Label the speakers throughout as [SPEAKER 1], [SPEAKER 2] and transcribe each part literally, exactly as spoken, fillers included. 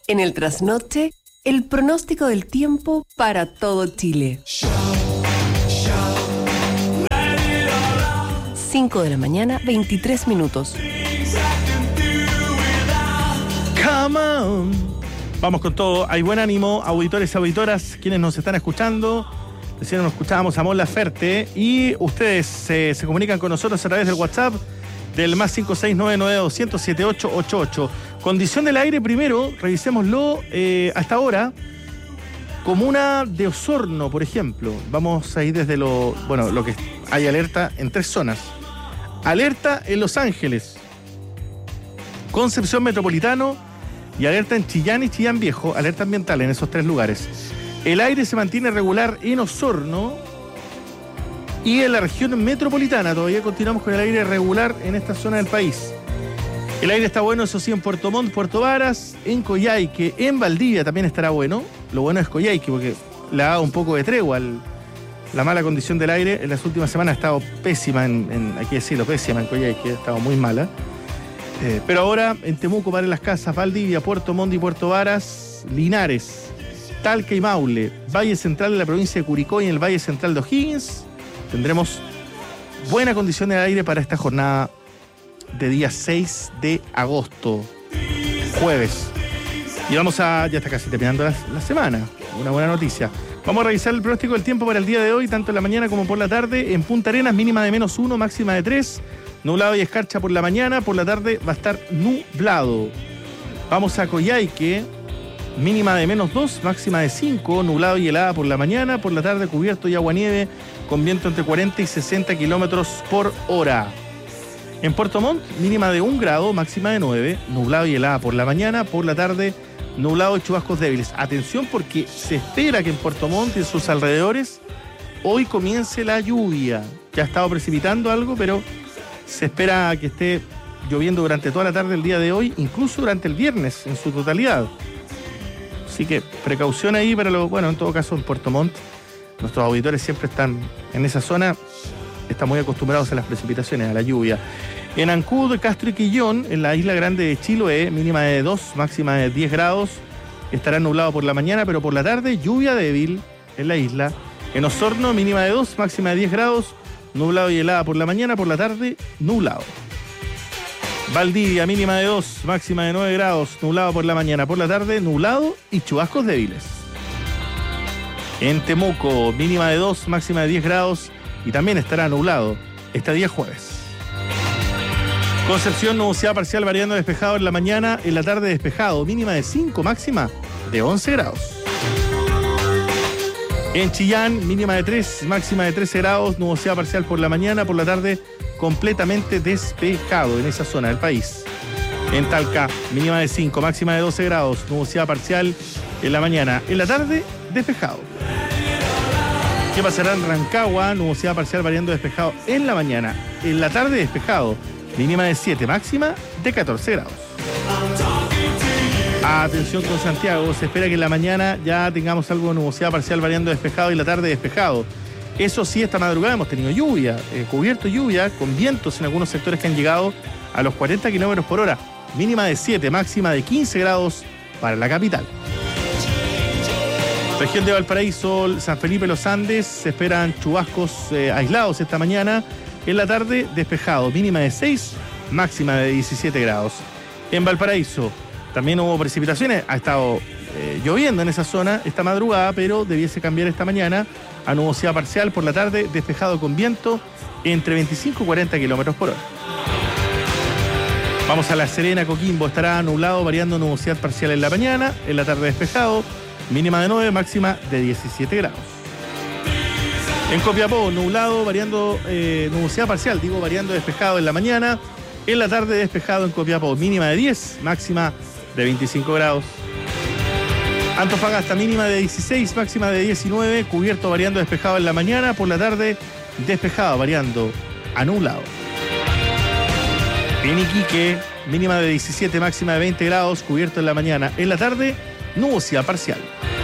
[SPEAKER 1] En el trasnoche, el pronóstico del tiempo para todo Chile. cinco de la mañana, veintitrés minutos.
[SPEAKER 2] Come on. Vamos con todo. Hay buen ánimo, auditores y auditoras, quienes nos están escuchando. Recién nos escuchábamos a Mon Laferte y ustedes eh, se comunican con nosotros a través del WhatsApp del más cinco seis nueve nueve dos cero cero siete ocho ocho ocho. Condición del aire primero, revisémoslo eh, hasta ahora. Comuna de Osorno, por ejemplo. Vamos a ir desde lo... Bueno, lo que hay alerta en tres zonas. Alerta en Los Ángeles, Concepción Metropolitano y alerta en Chillán y Chillán Viejo, alerta ambiental en esos tres lugares. El aire se mantiene regular en Osorno y en la región metropolitana. Todavía continuamos con el aire regular en esta zona del país. El aire está bueno, eso sí, en Puerto Montt, Puerto Varas, en Coyhaique, en Valdivia también estará bueno. Lo bueno es Coyhaique porque le ha dado un poco de tregua al, la mala condición del aire. En las últimas semanas ha estado pésima, en, en, hay que decirlo, pésima en Coyhaique, ha estado muy mala. Eh, pero ahora en Temuco, Par en las Casas, Valdivia, Puerto Montt y Puerto Varas, Linares, Talca y Maule, Valle Central de la provincia de Curicó y en el Valle Central de O'Higgins, tendremos buena condición del aire para esta jornada de día seis de agosto, jueves. Y vamos a, ya está casi terminando la, la semana, una buena noticia. Vamos a revisar el pronóstico del tiempo para el día de hoy, tanto en la mañana como por la tarde. En Punta Arenas, mínima de menos uno, máxima de tres. Nublado y escarcha por la mañana, por la tarde va a estar nublado. Vamos a Coyhaique, mínima de menos dos, máxima de cinco, nublado y helada por la mañana, por la tarde cubierto y aguanieve, con viento entre cuarenta y sesenta kilómetros por hora. En Puerto Montt, mínima de un grado, máxima de nueve, nublado y helada por la mañana, por la tarde nublado y chubascos débiles. Atención porque se espera que en Puerto Montt y en sus alrededores hoy comience la lluvia. Ya ha estado precipitando algo, pero se espera que esté lloviendo durante toda la tarde del día de hoy, incluso durante el viernes en su totalidad. Así que precaución ahí para lo... Bueno, en todo caso en Puerto Montt, nuestros auditores siempre están en esa zona, están muy acostumbrados a las precipitaciones, a la lluvia. En Ancud, Castro y Quillón, en la isla grande de Chiloé, mínima de dos, máxima de diez grados, estará nublado por la mañana, pero por la tarde lluvia débil en la isla. En Osorno, mínima de dos, máxima de diez grados, nublado y helada por la mañana, por la tarde nublado. Valdivia, mínima de dos, máxima de nueve grados, nublado por la mañana, por la tarde nublado y chubascos débiles. En Temuco, mínima de dos, máxima de diez grados y también estará nublado este día jueves. Concepción, nubosidad parcial variando despejado en la mañana, en la tarde despejado, mínima de cinco, máxima de once grados. En Chillán, mínima de tres, máxima de trece grados, nubosidad parcial por la mañana, por la tarde completamente despejado en esa zona del país. En Talca, mínima de cinco, máxima de doce grados, nubosidad parcial en la mañana, en la tarde despejado. ¿Qué pasará en Rancagua? Nubosidad parcial variando despejado en la mañana, en la tarde despejado, mínima de siete, máxima de catorce grados. Atención con Santiago, se espera que en la mañana ya tengamos algo de nubosidad parcial variando despejado y la tarde despejado. Eso sí, esta madrugada hemos tenido lluvia, eh, cubierto lluvia, con vientos en algunos sectores que han llegado a los cuarenta kilómetros por hora. Mínima de siete, máxima de quince grados para la capital. Región de Valparaíso, San Felipe, Los Andes, se esperan chubascos eh, aislados esta mañana. En la tarde, despejado, mínima de seis, máxima de diecisiete grados. En Valparaíso también hubo precipitaciones, ha estado eh, lloviendo en esa zona esta madrugada, pero debiese cambiar esta mañana a nubosidad parcial por la tarde, despejado con viento entre veinticinco y cuarenta kilómetros por hora. Vamos a La Serena, Coquimbo, estará nublado, variando nubosidad parcial en la mañana, en la tarde despejado, mínima de nueve, máxima de diecisiete grados. En Copiapó, nublado, variando eh, nubosidad parcial, digo variando despejado en la mañana, en la tarde despejado en Copiapó, mínima de diez, máxima de veinticinco grados. Antofagasta, mínima de dieciséis, máxima de diecinueve, cubierto variando despejado en la mañana, por la tarde despejado variando a nublado. En Iquique, mínima de diecisiete, máxima de veinte grados, cubierto en la mañana, en la tarde nubosidad parcial.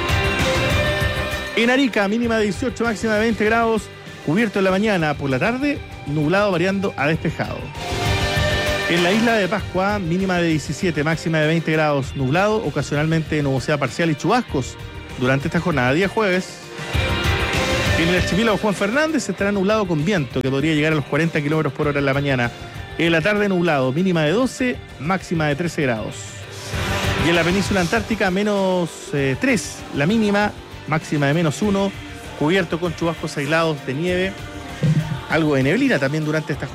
[SPEAKER 2] En Arica, mínima de dieciocho, máxima de veinte grados, cubierto en la mañana, por la tarde nublado variando a despejado. En la isla de Pascua, mínima de diecisiete, máxima de veinte grados, nublado, ocasionalmente nubosidad parcial y chubascos durante esta jornada. Día jueves. En el archipiélago Juan Fernández estará nublado con viento, que podría llegar a los cuarenta kilómetros por hora en la mañana. En la tarde nublado, mínima de doce, máxima de trece grados. Y en la península antártica, menos eh, tres, la mínima, máxima de menos uno, cubierto con chubascos aislados de nieve, algo de neblina también durante esta jornada.